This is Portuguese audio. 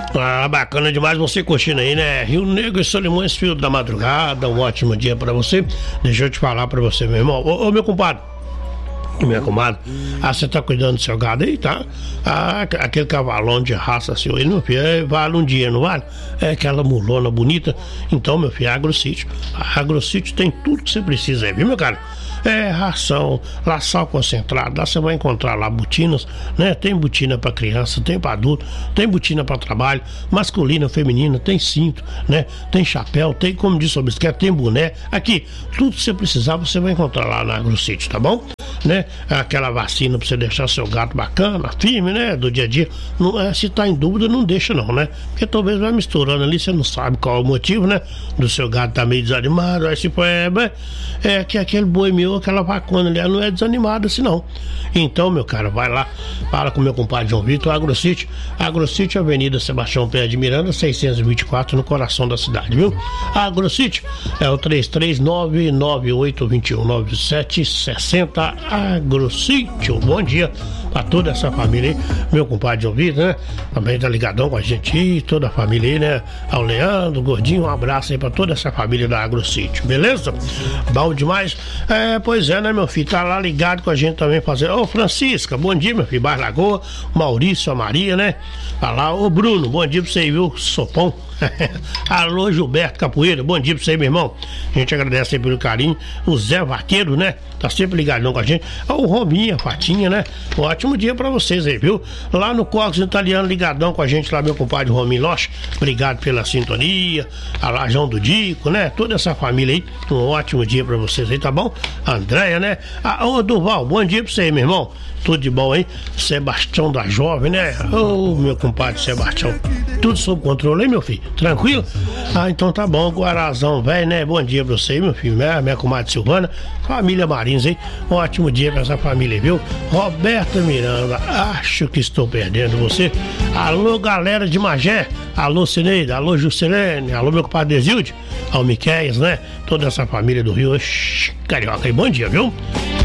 Ah, bacana demais você curtindo aí, né? Rio Negro e Solimões, Fio da Madrugada, um ótimo dia pra você. Deixa eu te falar pra você, meu irmão. Ô meu compadre, minha comadre, você tá cuidando do seu gado aí, tá? Aquele cavalão de raça seu aí, meu filho, vale um dia, não vale? É aquela mulona bonita. Então, meu filho, AgroSítio. A AgroSítio tem tudo que você precisa aí, viu, meu cara? É ração, laçal concentrado, lá você vai encontrar lá botinas, né? Tem botina para criança, tem para adulto, tem botina para trabalho, masculina, feminina, tem cinto, né? Tem chapéu, tem, como disse o bisquete, tem boné. Aqui, tudo que você precisar você vai encontrar lá na AgroSítio, tá bom? Né? Aquela vacina para você deixar seu gato bacana, firme, né? Do dia a dia. Não, se tá em dúvida, não deixa não, né? Porque talvez vai misturando ali, você não sabe qual é o motivo, né? Do seu gato tá meio desanimado, aí se põe, que aquele boi meu, aquela vacuna ali, não é desanimada assim não. Então, meu cara, vai lá, fala com meu compadre João Vitor, AgroSítio, Avenida Sebastião Pé de Miranda, 624, no coração da cidade, viu? AgroSítio é o 339-9821-9760. AgroSítio, bom dia pra toda essa família aí, meu compadre João Vitor, né? Também tá ligadão com a gente aí, toda a família aí, né? Ao Leandro, Gordinho, um abraço aí pra toda essa família da AgroSítio, beleza? Bom demais. Pois é, né, meu filho? Tá lá ligado com a gente também fazendo. Ô, Francisca, bom dia, meu filho. Bairro Lagoa, Maurício, a Maria, né? Tá lá, ô, Bruno, bom dia pra você aí, viu? Sopão. Alô, Gilberto Capoeira, bom dia pra você aí, meu irmão. A gente agradece aí pelo carinho. O Zé Vaqueiro, né? Tá sempre ligadão com a gente. O Rominha, Fatinha, né? Um ótimo dia pra vocês aí, viu? Lá no Cóccix Italiano, ligadão com a gente lá, meu compadre Rominho Loche. Obrigado pela sintonia. A Lajão do Dico, né? Toda essa família aí. Um ótimo dia pra vocês aí, tá bom? Andréia, né? Ô, Durval, bom dia pra você aí, meu irmão. Tudo de bom aí? Sebastião da Jovem, né? Ô, meu compadre Sebastião. Tudo sob controle, hein, meu filho? Tranquilo? Então tá bom, Guarazão, velho, né? Bom dia pra você, meu filho, né? Minha comadre Silvana, família Marins, hein? Um ótimo dia pra essa família, viu? Roberta Miranda, acho que estou perdendo você. Alô, galera de Magé. Alô, Cineida. Alô, Juscelene. Alô, meu compadre Desilde. Ao Miquéias, né? Toda essa família do Rio. Carioca, e bom dia, viu?